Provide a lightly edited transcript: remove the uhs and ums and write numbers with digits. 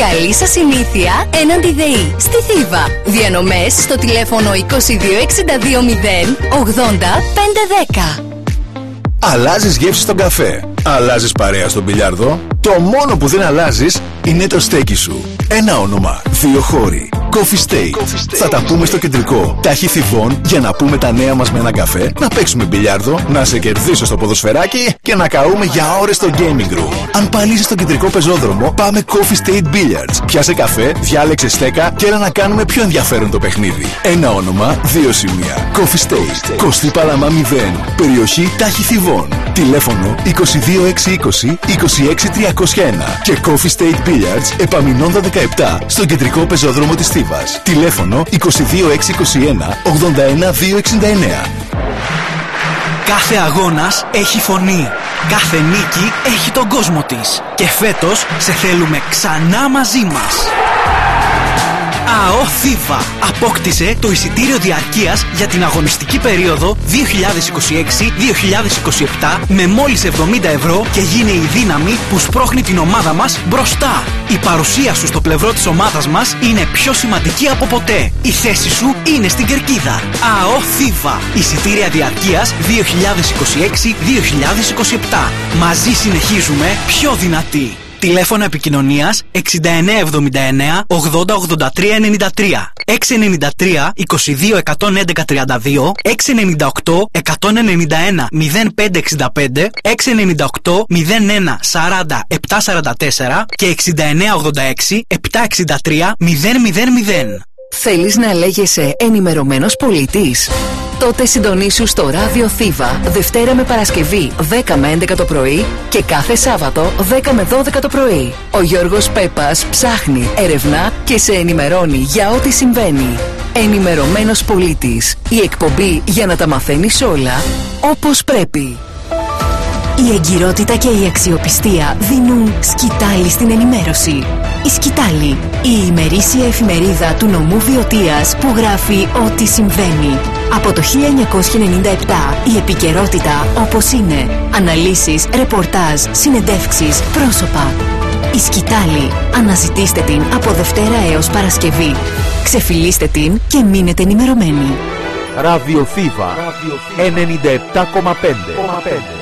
Καλή σας συνήθεια έναντι ΔΕΗ στη Θήβα. Διανομές στο τηλέφωνο 2262 0 80 510. Αλλάζεις γεύση στον καφέ, αλλάζεις παρέα στον μπιλιάρδο. Το μόνο που δεν αλλάζεις είναι το στέκι σου. Ένα όνομα, δύο χώροι. Coffee State. Θα τα πούμε στο κεντρικό. Τάχη Θηβών για να πούμε τα νέα μας με ένα καφέ, να παίξουμε μπιλιάρδο, να σε κερδίσω στο ποδοσφαιράκι και να καούμε για ώρες στο gaming room. Αν πάλι είσαι στο κεντρικό πεζόδρομο, πάμε Coffee State Billiards. Πιάσε καφέ, διάλεξε στέκα και έλα να κάνουμε πιο ενδιαφέρον το παιχνίδι. Ένα όνομα, δύο σημεία. Coffee State. Κωστή Παλαμά 0. Περιοχή Τάχη Θηβών. Τηλέφωνο 22620 26301 και Coffee State Billiards Επαμεινώντα 17 στον κεντρικό πεζόδρομο της Θήβας. Τηλέφωνο 22621 81269. Κάθε αγώνας έχει φωνή. Κάθε νίκη έχει τον κόσμο της. Και φέτος σε θέλουμε ξανά μαζί μας. ΑΟ Θήβα απόκτησε το εισιτήριο διαρκείας για την αγωνιστική περίοδο 2026-2027 με μόλις 70 ευρώ και γίνε η δύναμη που σπρώχνει την ομάδα μας μπροστά. Η παρουσία σου στο πλευρό της ομάδας μας είναι πιο σημαντική από ποτέ. Η θέση σου είναι στην κερκίδα. ΑΟ Θήβα. Εισιτήρια διαρκείας 2026-2027. Μαζί συνεχίζουμε πιο δυνατοί. Τηλέφωνο επικοινωνίας 6979 80 83 93 693 22 111 32 698 191 0565 698 01 40 744 και 6986 763 000. Θέλεις να λέγεσαι ενημερωμένος πολίτης? Τότε συντονίσου στο Ράδιο Θήβα Δευτέρα με Παρασκευή 10 με 11 το πρωί και κάθε Σάββατο 10 με 12 το πρωί. Ο Γιώργος Πέπας ψάχνει, ερευνά και σε ενημερώνει για ό,τι συμβαίνει. Ενημερωμένος πολίτης. Η εκπομπή για να τα μαθαίνεις όλα όπως πρέπει. Η εγκυρότητα και η αξιοπιστία δίνουν σκητάλη στην ενημέρωση. Η Σκητάλη, η ημερήσια εφημερίδα του νομού Βιωτίας που γράφει ό,τι συμβαίνει. Από το 1997 η επικαιρότητα όπως είναι. Αναλύσεις, ρεπορτάζ, συνεντεύξεις, πρόσωπα. Η Σκητάλη. Αναζητήστε την από Δευτέρα έως Παρασκευή. Ξεφυλίστε την και μείνετε ενημερωμένοι. Ραδιοθήβα 97,5.